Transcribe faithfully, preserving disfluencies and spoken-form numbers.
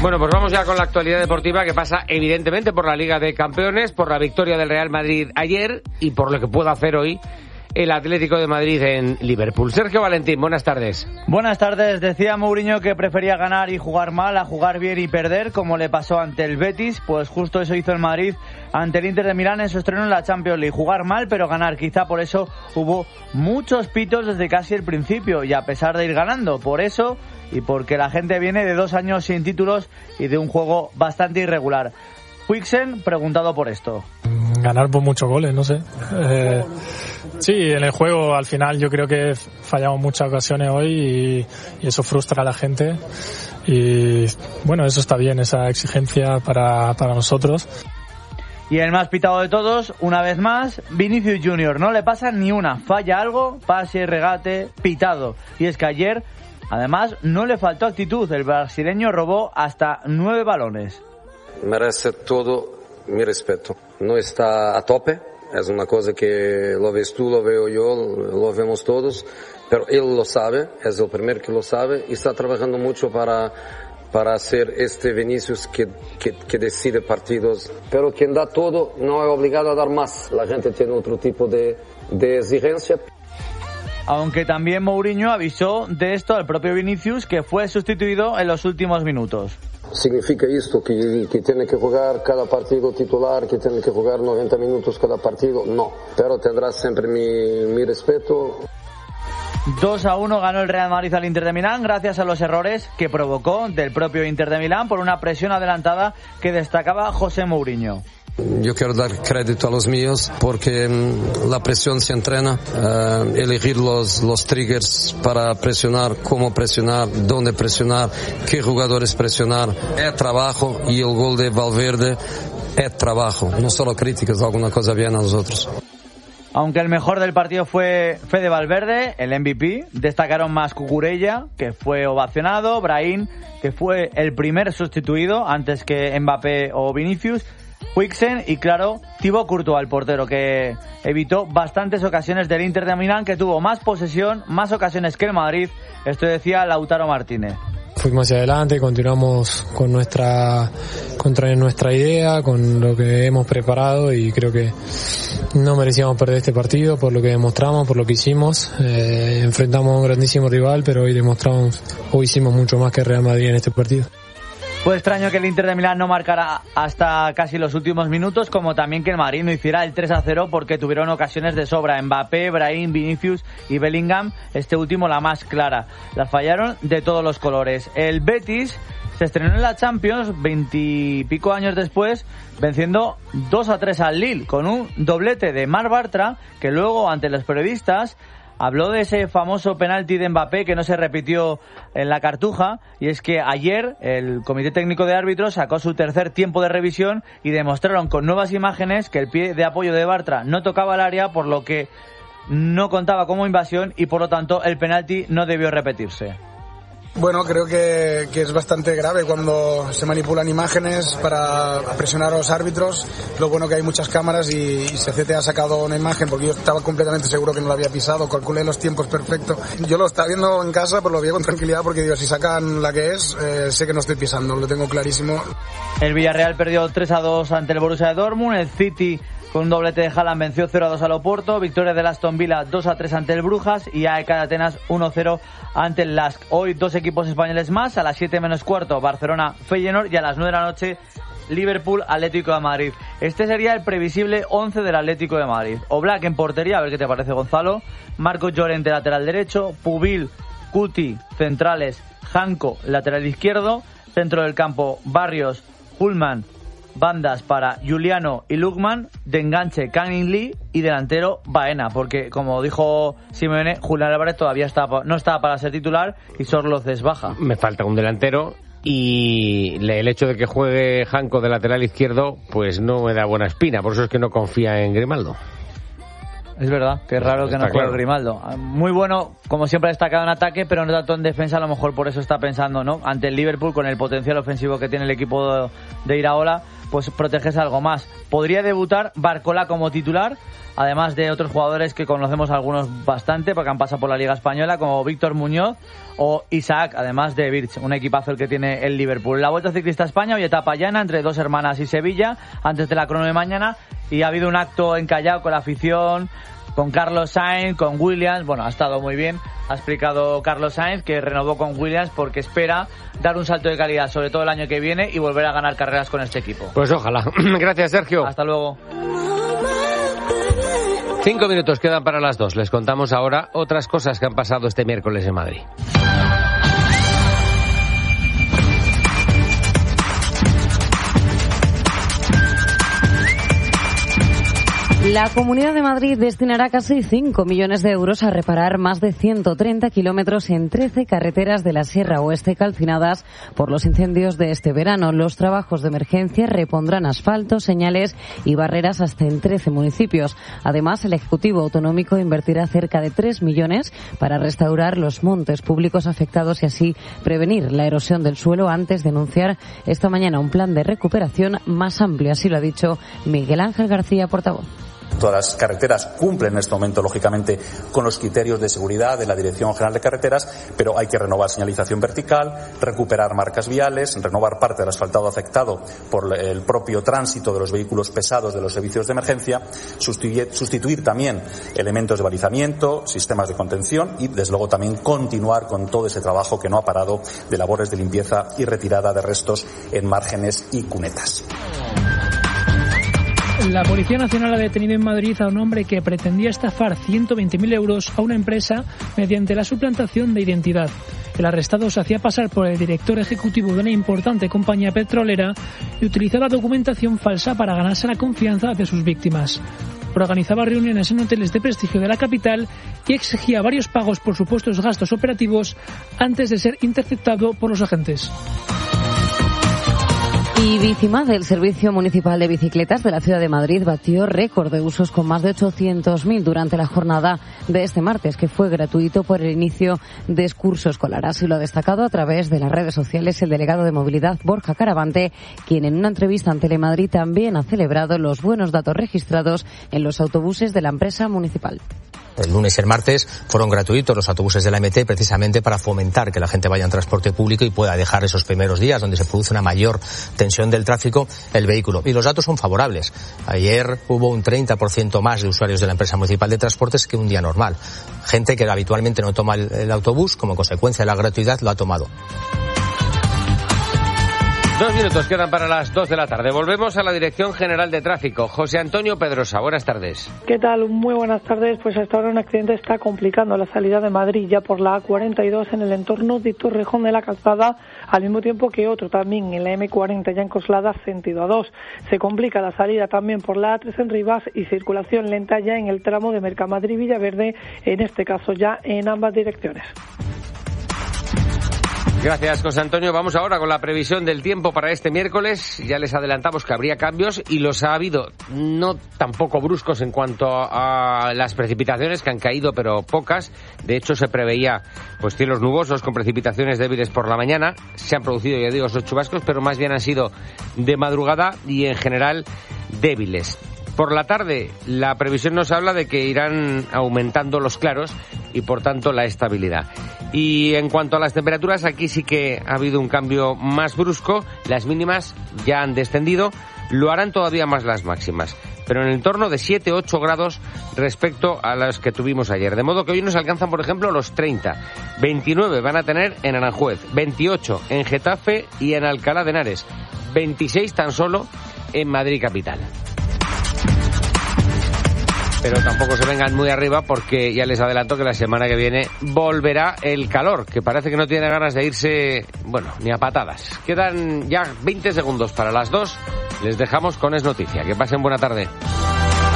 Bueno, pues vamos ya con la actualidad deportiva, que pasa evidentemente por la Liga de Campeones, por la victoria del Real Madrid ayer y por lo que puede hacer hoy el Atlético de Madrid en Liverpool. Sergio Valentín, buenas tardes. Buenas tardes. Decía Mourinho que prefería ganar y jugar mal a jugar bien y perder, como le pasó ante el Betis. Pues justo eso hizo el Madrid ante el Inter de Milán en su estreno en la Champions League. Jugar mal pero ganar. Quizá por eso hubo muchos pitos desde casi el principio y a pesar de ir ganando. Por eso y porque la gente viene de dos años sin títulos y de un juego bastante irregular. Huijsen, preguntado por esto. Ganar por muchos goles, no sé. Eh, sí, en el juego al final yo creo que fallamos muchas ocasiones hoy y, y eso frustra a la gente. Y bueno, eso está bien, esa exigencia para, para nosotros. Y el más pitado de todos, una vez más, Vinicius Junior. No le pasa ni una. Falla algo, pase, regate, pitado. Y es que ayer, además, no le faltó actitud. El brasileño robó hasta nueve balones. Merece todo mi respeto. No está a tope, es una cosa que lo ves tú, lo veo yo, lo vemos todos, pero él lo sabe, es el primero que lo sabe y está trabajando mucho para, para hacer este Vinicius que, que, que decide partidos. Pero quien da todo no es obligado a dar más, la gente tiene otro tipo de, de exigencia. Aunque también Mourinho avisó de esto al propio Vinicius, que fue sustituido en los últimos minutos. ¿Significa esto que, que tiene que jugar cada partido titular, que tiene que jugar noventa minutos cada partido? No, pero tendrá siempre mi, mi respeto. dos a uno ganó el Real Madrid al Inter de Milán gracias a los errores que provocó del propio Inter de Milán por una presión adelantada que destacaba José Mourinho. Yo quiero dar crédito a los míos porque um, la presión se entrena, uh, elegir los, los triggers para presionar, cómo presionar, dónde presionar, qué jugadores presionar, es trabajo y el gol de Valverde es trabajo, no solo críticas, alguna cosa bien a nosotros. Aunque el mejor del partido fue Fede Valverde, el M V P, destacaron más Cucurella, que fue ovacionado, Brahim, que fue el primer sustituido antes que Mbappé o Vinicius, Huijsen y claro, Thibaut Courtois, el portero, que evitó bastantes ocasiones del Inter de Milán, que tuvo más posesión, más ocasiones que el Madrid. Esto decía Lautaro Martínez. Fuimos hacia adelante, continuamos con nuestra, contra nuestra idea, con lo que hemos preparado y creo que no merecíamos perder este partido por lo que demostramos, por lo que hicimos. Eh, enfrentamos a un grandísimo rival, pero hoy demostramos, hoy hicimos mucho más que Real Madrid en este partido. Fue extraño que el Inter de Milán no marcara hasta casi los últimos minutos, como también que el Madrid no hiciera el tres a cero porque tuvieron ocasiones de sobra. Mbappé, Brahim, Vinicius y Bellingham, este último la más clara. Las fallaron de todos los colores. El Betis se estrenó en la Champions veintipico años después, venciendo dos a tres al Lille, con un doblete de Marc Bartra, que luego ante los periodistas habló de ese famoso penalti de Mbappé que no se repitió en la Cartuja, y es que ayer el Comité Técnico de Árbitros sacó su tercer tiempo de revisión y demostraron con nuevas imágenes que el pie de apoyo de Bartra no tocaba el área, por lo que no contaba como invasión y por lo tanto el penalti no debió repetirse. Bueno, creo que, que es bastante grave cuando se manipulan imágenes para presionar a los árbitros. Lo bueno que hay muchas cámaras y, y C C T ha sacado una imagen porque yo estaba completamente seguro que no lo había pisado, calculé los tiempos perfecto. Yo lo estaba viendo en casa, pero lo vi con tranquilidad porque digo, si sacan la que es, eh, sé que no estoy pisando, lo tengo clarísimo. El Villarreal perdió tres a dos ante el Borussia de Dortmund, el City con un doblete de Haaland venció cero a dos al Oporto, victoria del Aston Villa dos a tres ante el Brujas y A E K de Atenas uno cero ante el Lask. Hoy dos equipos españoles más, a las siete menos cuarto Barcelona Feyenoord y a las nueve de la noche Liverpool Atlético de Madrid. Este sería el previsible once del Atlético de Madrid. Oblak en portería, a ver qué te parece, Gonzalo. Marcos Llorente lateral derecho, Pubil, Cuti centrales, Janko lateral izquierdo, centro del campo Barrios, Hullman, bandas para Juliano y Lukman, de enganche Kang-in Lee y delantero Baena, porque como dijo Simeone, Julián Álvarez todavía está, no estaba para ser titular y Sorloz es baja. Me falta un delantero y el hecho de que juegue Janko de lateral izquierdo pues no me da buena espina, por eso es que no confía en Grimaldo. Es verdad, que es raro que no juegue Grimaldo. Muy bueno, como siempre ha destacado en ataque, pero no tanto en defensa, a lo mejor por eso está pensando, ¿no? Ante el Liverpool, con el potencial ofensivo que tiene el equipo de Iraola, pues protegerse algo más. Podría debutar Barcola como titular, además de otros jugadores que conocemos algunos bastante porque han pasado por la Liga Española, como Víctor Muñoz o Isaac, además de Birch, un equipazo el que tiene el Liverpool. La Vuelta Ciclista a España, hoy etapa llana entre Dos Hermanas y Sevilla, antes de la crono de mañana, y ha habido un acto en Callao con la afición, con Carlos Sainz, con Williams. Bueno, ha estado muy bien. Ha explicado Carlos Sainz que renovó con Williams porque espera dar un salto de calidad, sobre todo el año que viene, y volver a ganar carreras con este equipo. Pues ojalá. Gracias, Sergio. Hasta luego. Cinco minutos quedan para las dos. Les contamos ahora otras cosas que han pasado este miércoles en Madrid. La Comunidad de Madrid destinará casi cinco millones de euros a reparar más de ciento treinta kilómetros en trece carreteras de la Sierra Oeste calcinadas por los incendios de este verano. Los trabajos de emergencia repondrán asfalto, señales y barreras hasta en trece municipios. Además, el Ejecutivo Autonómico invertirá cerca de tres millones para restaurar los montes públicos afectados y así prevenir la erosión del suelo, antes de anunciar esta mañana un plan de recuperación más amplio. Así lo ha dicho Miguel Ángel García, portavoz. Todas las carreteras cumplen en este momento, lógicamente, con los criterios de seguridad de la Dirección General de Carreteras, pero hay que renovar señalización vertical, recuperar marcas viales, renovar parte del asfaltado afectado por el propio tránsito de los vehículos pesados de los servicios de emergencia, sustituir, sustituir también elementos de balizamiento, sistemas de contención y, desde luego, también continuar con todo ese trabajo que no ha parado de labores de limpieza y retirada de restos en márgenes y cunetas. La Policía Nacional ha detenido en Madrid a un hombre que pretendía estafar ciento veinte mil euros a una empresa mediante la suplantación de identidad. El arrestado se hacía pasar por el director ejecutivo de una importante compañía petrolera y utilizaba documentación falsa para ganarse la confianza de sus víctimas. Organizaba reuniones en hoteles de prestigio de la capital y exigía varios pagos por supuestos gastos operativos antes de ser interceptado por los agentes. Y Bicimad, el Servicio Municipal de Bicicletas de la Ciudad de Madrid, batió récord de usos con más de ochocientos mil durante la jornada de este martes, que fue gratuito por el inicio de curso escolar. Así lo ha destacado a través de las redes sociales el delegado de Movilidad, Borja Caravante, quien en una entrevista en Telemadrid también ha celebrado los buenos datos registrados en los autobuses de la empresa municipal. El lunes y el martes fueron gratuitos los autobuses de la M T, precisamente para fomentar que la gente vaya en transporte público y pueda dejar esos primeros días donde se produce una mayor tensión del tráfico el vehículo. Y los datos son favorables. Ayer hubo un treinta por ciento más de usuarios de la empresa municipal de transportes que un día normal. Gente que habitualmente no toma el, el autobús, como consecuencia de la gratuidad, lo ha tomado. Dos minutos quedan para las dos de la tarde. Volvemos a la Dirección General de Tráfico. José Antonio Pedrosa, buenas tardes. ¿Qué tal? Muy buenas tardes. Pues hasta ahora un accidente está complicando la salida de Madrid ya por la A cuarenta y dos en el entorno de Torrejón de la Calzada, al mismo tiempo que otro también en la M cuarenta ya en Coslada, sentido A dos. Se complica la salida también por la A tres en Rivas y circulación lenta ya en el tramo de Mercamadrid-Villaverde, en este caso ya en ambas direcciones. Gracias, José Antonio. Vamos ahora con la previsión del tiempo para este miércoles. Ya les adelantamos que habría cambios y los ha habido, no tampoco bruscos en cuanto a las precipitaciones, que han caído pero pocas. De hecho, se preveía pues cielos nubosos con precipitaciones débiles por la mañana. Se han producido, ya digo, esos chubascos, pero más bien han sido de madrugada y en general débiles. Por la tarde, la previsión nos habla de que irán aumentando los claros y, por tanto, la estabilidad. Y en cuanto a las temperaturas, aquí sí que ha habido un cambio más brusco. Las mínimas ya han descendido, lo harán todavía más las máximas, pero en el entorno de siete a ocho grados respecto a las que tuvimos ayer. De modo que hoy nos alcanzan, por ejemplo, los treinta. veintinueve van a tener en Aranjuez, veintiocho en Getafe y en Alcalá de Henares, veintiséis tan solo en Madrid capital. Pero tampoco se vengan muy arriba porque ya les adelanto que la semana que viene volverá el calor, que parece que no tiene ganas de irse, bueno, ni a patadas. Quedan ya veinte segundos para las dos. Les dejamos con Es Noticia. Que pasen buena tarde.